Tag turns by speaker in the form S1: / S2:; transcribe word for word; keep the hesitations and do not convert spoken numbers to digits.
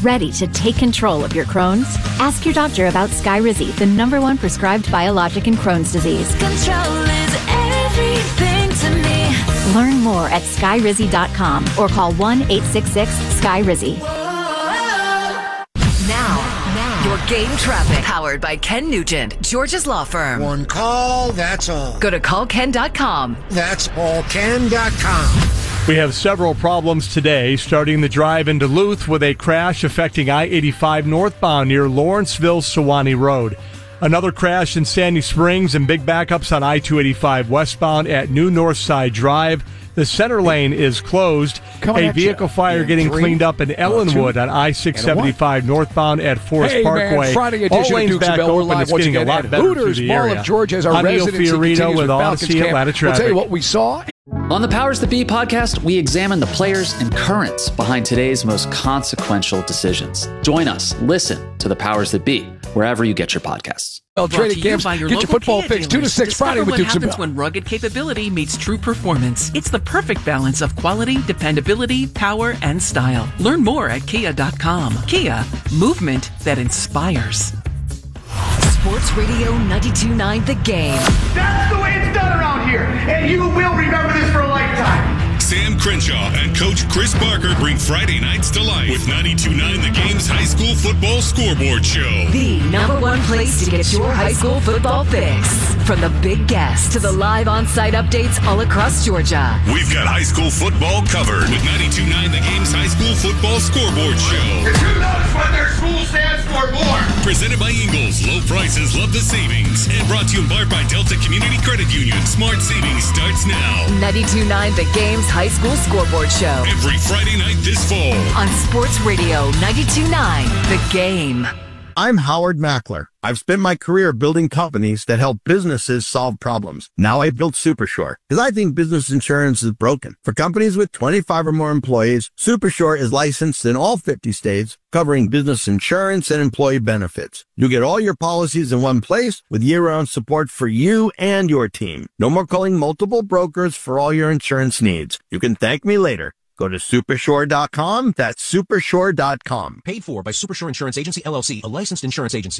S1: Ready to take control of your Crohn's? Ask your doctor about Skyrizi, the number one prescribed biologic in Crohn's disease.
S2: Control is everything to me.
S1: Learn more at skyrizi dot com or call one eight six six Skyrizi.
S3: Now, now, your game traffic powered by Ken Nugent, Georgia's law firm.
S4: One call, that's all.
S3: Go to call ken dot com.
S4: That's all ken dot com.
S5: We have several problems today, starting the drive in Duluth with a crash affecting I eighty-five northbound near Lawrenceville-Sewanee Road. Another crash in Sandy Springs and big backups on I two eighty-five westbound at New Northside Drive. The center lane is closed.
S6: Coming
S5: a vehicle
S6: you.
S5: fire
S6: Yeah,
S5: getting
S6: three,
S5: cleaned up in Ellenwood on I six seventy-five northbound at Forest
S6: hey,
S5: Parkway.
S6: Man, Friday
S5: All
S6: edition of
S5: lanes
S6: Dukes
S5: back
S6: of Bell. We're
S5: open.
S6: live
S5: It's
S6: once
S5: getting a
S6: again
S5: lot
S6: at
S5: better through
S6: Hooters
S5: the
S6: Mall
S5: area.
S6: of Georgia as our
S5: I'm Neil
S6: residency
S5: Fiorito
S6: continues
S5: with
S6: with
S5: Odyssey
S6: Falcons camp.
S5: Atlanta
S6: We'll
S5: traffic.
S6: tell you what we saw.
S7: On the Powers That Be podcast, we examine the players and currents behind today's most consequential decisions. Join us. Listen to the Powers That Be wherever you get your podcasts.
S6: Well,
S8: Brought
S6: trading
S8: to you
S6: camps,
S8: by your
S6: get your
S8: local
S6: football
S8: Kia
S6: fix. two to
S8: dealers.
S6: six
S8: Discover
S6: Friday with
S8: what
S6: Dukes of
S8: happens
S6: Bell.
S8: when rugged capability meets true performance. It's the perfect balance of quality, dependability, power, and style. Learn more at kia dot com. Kia, movement that inspires.
S3: Sports Radio ninety-two point nine The Game.
S9: That's the way it's done around here, and you will remember this for a lifetime.
S10: Sam Crenshaw and Coach Chris Barker bring Friday nights to life with ninety-two point nine The Game's high school football scoreboard show.
S3: The number one place to get your high school football fix. From the big guests to the live on-site updates all across Georgia.
S10: We've got high school football covered with ninety-two point nine The Game's high school football scoreboard show.
S9: Because who knows what their school stands for more?
S10: Presented by Ingles. Low prices, love the savings. And brought to you in part by Delta Community Credit Union. Smart savings starts now.
S3: ninety-two point nine The Game's high school scoreboard show.
S10: Every Friday night this fall.
S3: On Sports Radio ninety-two point nine The Game.
S11: I'm Howard Mackler. I've spent my career building companies that help businesses solve problems. Now I built Supershore because I think business insurance is broken. For companies with twenty-five or more employees, Supershore is licensed in all fifty states, covering business insurance and employee benefits. You get all your policies in one place with year-round support for you and your team. No more calling multiple brokers for all your insurance needs. You can thank me later. Go to supershore dot com. That's supershore dot com.
S12: Paid for by Supershore Insurance Agency, L L C, a licensed insurance agency.